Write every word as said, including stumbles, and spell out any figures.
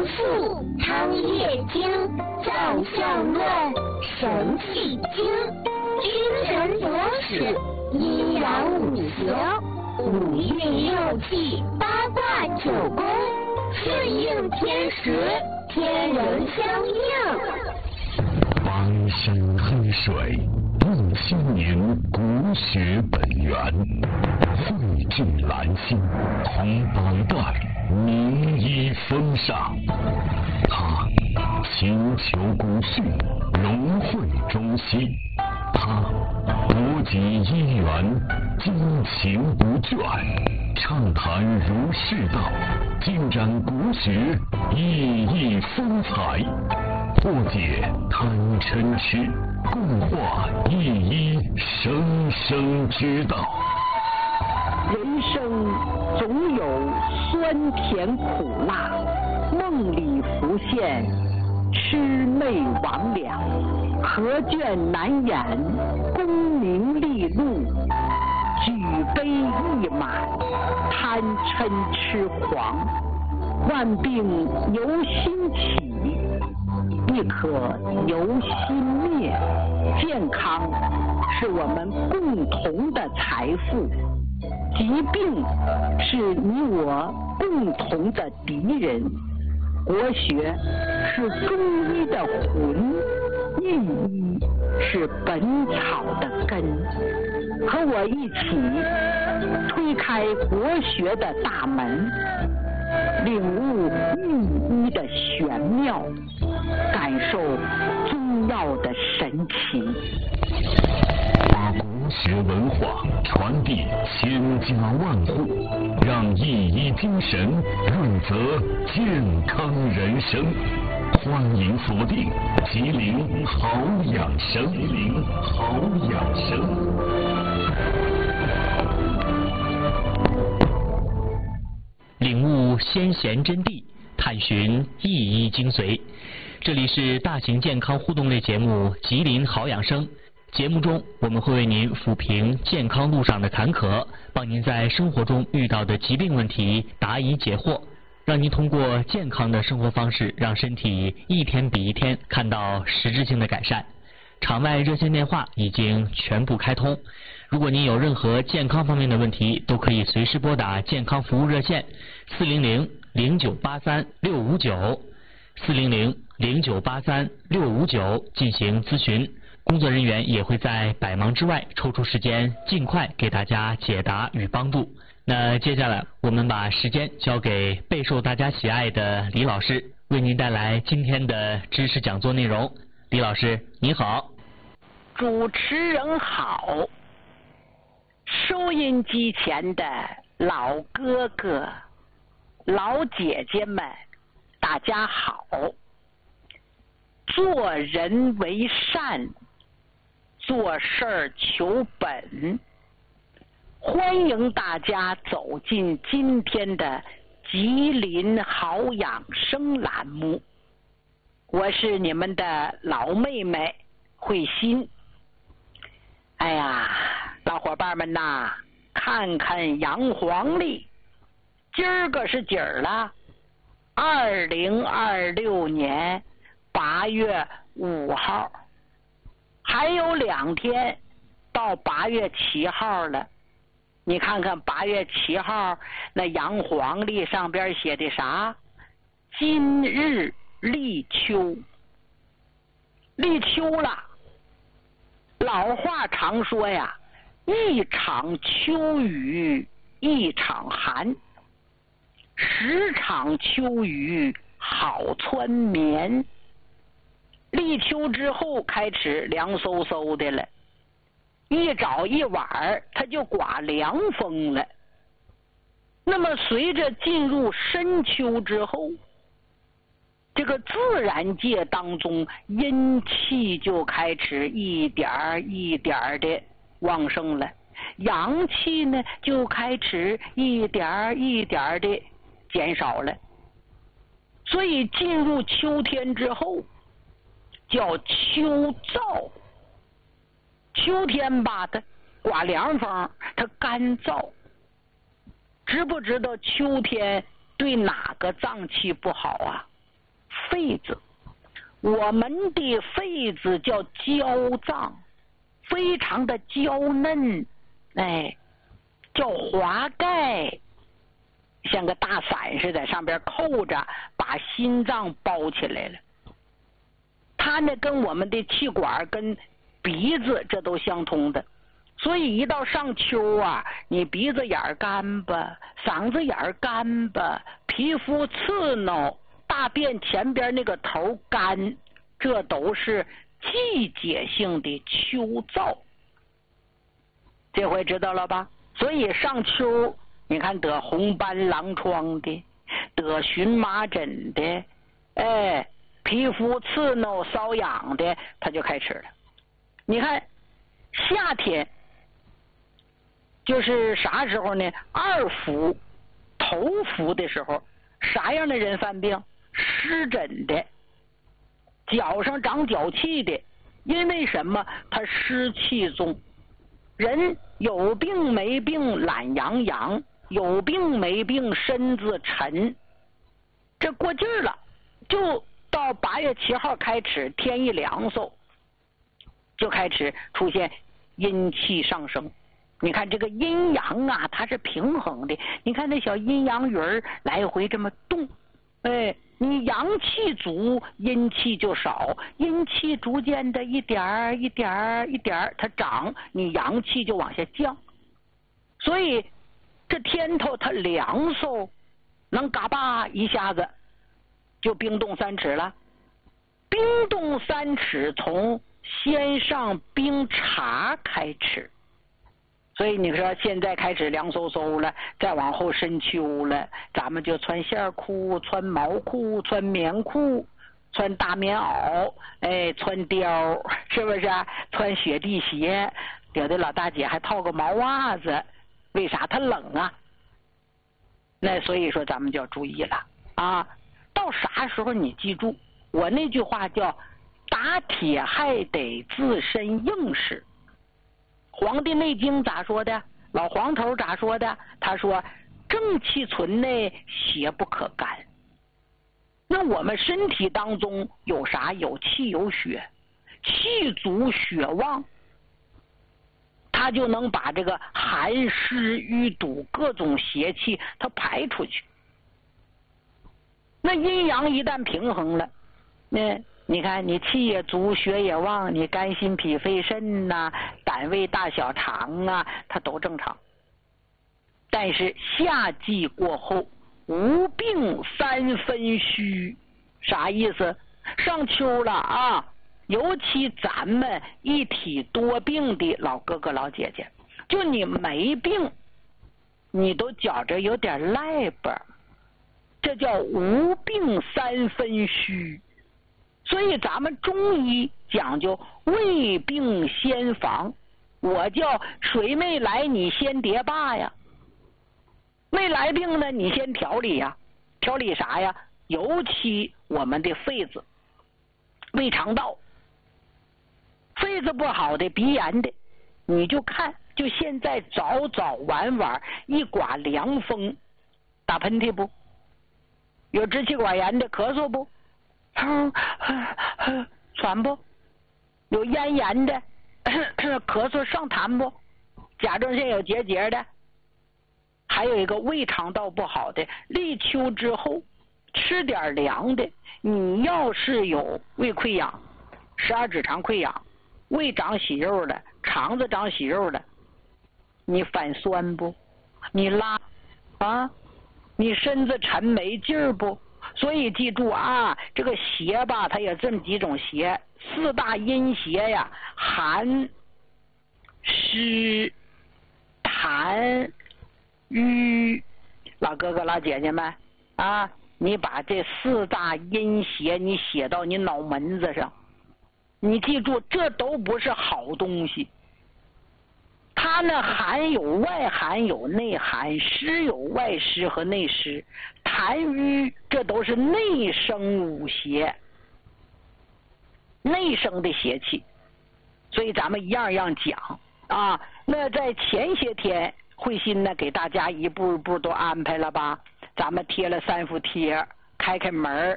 术、汤液经、造象论、神气经、君臣佐使、阴阳五行、五运六气、八卦九宫，顺应天时，天人相应。 苍生黑水，映千年国学本源，绘制兰心，同百代名医风尚。他勤求古训，融汇中西。他博集医源，精勤不倦，畅谈儒释道，尽展国学熠熠风采，破解贪嗔痴，共话一一生生之道。 人生总有酸甜苦辣，梦里浮现魑魅魍魉，何卷难掩功名利禄，举杯一满贪嗔痴狂，万病由心起，亦可由心灭。健康是我们共同的财富，疾病是你我共同的敌人。国学是中医的魂，御医是本草的根。和我一起推开国学的大门，领悟御医的玄妙，感受中药的神奇， 把国学文化传递千家万户，让一医精神润泽健康人生。欢迎锁定吉林好养生，吉林好养生。 领悟先贤真谛，探寻一医精髓。这里是大型健康互动类节目《吉林好养生》。节目中，我们会为您抚平健康路上的坎坷，帮您在生活中遇到的疾病问题答疑解惑，让您通过健康的生活方式，让身体一天比一天看到实质性的改善。场外热线电话已经全部开通，如果您有任何健康方面的问题，都可以随时拨打健康服务热线四零零零九八三六五九四零零零九八三六五九进行咨询。工作人员也会在百忙之外抽出时间，尽快给大家解答与帮助。那接下来我们把时间交给备受大家喜爱的李老师，为您带来今天的知识讲座内容。李老师你好。 主持人好，收音机前的老哥哥老姐姐们大家好。做人为善，做事儿求本，欢迎大家走进今天的吉林好养生栏目。我是你们的老妹妹慧心。哎呀，老伙伴们呐，看看阳黄历，今儿个是几儿了？二零二六年八月五号，还有两天到八月七号了。你看看八月七号那阳黄历上边写的啥？今日立秋，立秋了。老话常说呀，一场秋雨一场寒，十场秋雨好穿棉。立秋之后开始凉飕飕的了，一早一晚它就刮凉风了。那么随着进入深秋之后，这个自然界当中阴气就开始一点一点的旺盛了，阳气呢就开始一点一点的减少了。所以进入秋天之后叫秋燥。秋天吧，它刮凉风，它干燥。知不知道秋天对哪个脏器不好啊？ 肺子，我们的肺子叫娇脏，非常的娇嫩，哎，叫华盖，像个大伞似的，上边扣着，把心脏包起来了。它呢，跟我们的气管跟鼻子这都相通的，所以一到上秋啊，你鼻子眼儿干巴，嗓子眼儿干巴，皮肤刺挠，大便前边那个头干，这都是季节性的秋燥。这回知道了吧？所以上秋，你看得红斑狼疮的，得荨麻疹的，哎，皮肤刺挠瘙痒的，它就开始了。你看夏天就是啥时候呢？二伏头伏的时候，啥样的人犯病？湿疹的，脚上长脚气的，因为什么？他湿气重。人有病没病懒洋洋，有病没病身子沉，这过劲儿了，就到八月七号开始，天一凉飕，就开始出现阴气上升。你看这个阴阳啊，它是平衡的。你看那小阴阳鱼儿来回这么动，哎，你阳气足，阴气就少，阴气逐渐的一点儿一点儿一点儿它长，你阳气就往下降。所以这天头它凉飕，能嘎巴一下子就冰冻三尺了。冰冻三尺从先上冰碴开始。所以你说现在开始凉飕飕了，再往后深秋了，咱们就穿线裤、穿毛裤、穿棉裤、穿大棉袄，哎，穿貂，是不是啊？穿雪地鞋，有的老大姐还套个毛袜子，为啥？它冷啊。那所以说咱们就要注意了啊！到啥时候你记住我那句话叫打铁还得自身硬实。《黄帝内经》咋说的？老黄头咋说的？他说正气存内，邪不可干。那我们身体当中有啥？有气有血，气足血旺，它就能把这个寒湿淤堵各种邪气它排出去。那阴阳一旦平衡了，那你看你气也足，血也旺，你肝心脾肺肾呐、啊、胆胃大小肠啊，它都正常。但是夏季过后无病三分虚，啥意思？上秋了啊，尤其咱们一体多病的老哥哥老姐姐，就你没病你都觉着有点赖吧，这叫无病三分虚。所以咱们中医讲究未病先防，我叫水没来你先叠坝呀，没来病呢你先调理呀。调理啥呀？尤其我们的肺子、胃肠道，肺子不好的、鼻炎的，你就看，就现在早早晚晚一刮凉风，打喷嚏不？有支气管炎的咳嗽不？喘不？有咽炎的咳嗽上痰不？甲状腺有结节的，还有一个胃肠道不好的，立秋之后吃点凉的，你要是有胃溃疡、十二指肠溃疡、胃长息肉了、肠子长息肉了，你反酸不？你拉啊？你身子沉没劲儿不？所以记住啊，这个邪吧，它有这么几种邪，四大阴邪呀：寒、湿、痰、瘀。老哥哥老姐姐们啊，你把这四大阴邪你写到你脑门子上，你记住，这都不是好东西。它呢，寒有外寒有内寒，湿有外湿和内湿，痰瘀这都是内生五邪，内生的邪气。所以咱们一样一样讲啊。那在前些天，慧心呢给大家一步一步都安排了吧？咱们贴了三伏贴，开开门